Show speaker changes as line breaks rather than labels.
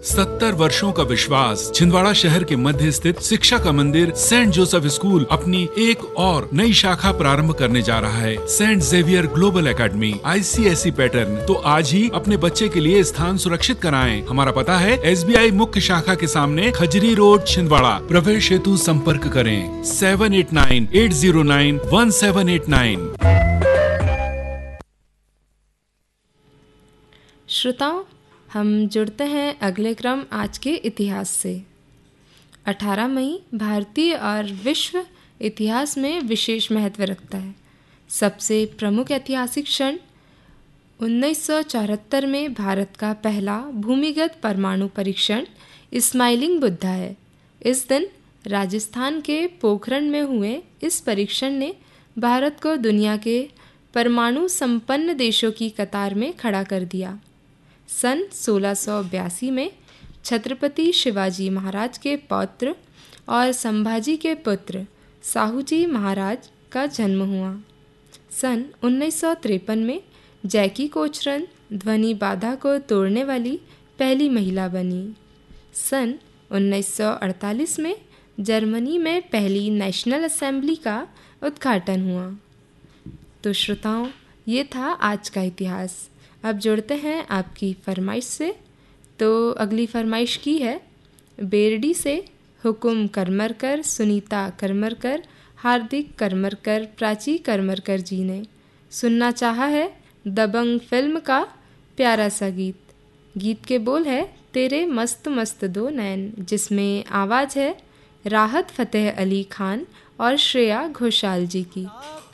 70 वर्षों का विश्वास। छिंदवाड़ा शहर के मध्य स्थित शिक्षा का मंदिर सेंट जोसेफ स्कूल अपनी एक और नई शाखा प्रारंभ करने जा रहा है, Saint Xavier global academy ICSE pattern. तो आज ही अपने बच्चे के लिए स्थान सुरक्षित कराएं। हमारा पता है SBI मुख्य शाखा के सामने, खजरी रोड, छिंदवाड़ा। प्रवेश हेतु संपर्क करें 7898091789।
श्रोताओं, हम जुड़ते हैं अगले क्रम आज के इतिहास से। 18 मई भारतीय और विश्व इतिहास में विशेष महत्व रखता है। सबसे प्रमुख ऐतिहासिक क्षण 1974 में भारत का पहला भूमिगत परमाणु परीक्षण स्माइलिंग बुद्धा है। इस दिन राजस्थान के पोखरण में हुए इस परीक्षण ने भारत को दुनिया के परमाणु संपन्न देशों की कतार में खड़ा कर दिया। सन 1682 में छत्रपति शिवाजी महाराज के पौत्र और संभाजी के पुत्र साहूजी महाराज का जन्म हुआ। सन 1953 में जैकी कोचरन ध्वनि बाधा को तोड़ने वाली पहली महिला बनी। सन 1948 में जर्मनी में पहली नेशनल असेंबली का उद्घाटन हुआ। तो श्रोताओं, ये था आज का इतिहास। अब जुड़ते हैं आपकी फरमाइश से। तो अगली फरमाइश की है बेरडी से हुकुम करमरकर, सुनीता करमरकर, हार्दिक करमरकर, प्राची करमरकर जी ने सुनना चाहा है दबंग फिल्म का प्यारा सा गीत। गीत के बोल है तेरे मस्त मस्त दो नैन, जिसमें आवाज़ है राहत फ़तेह अली खान और श्रेया घोषाल जी की।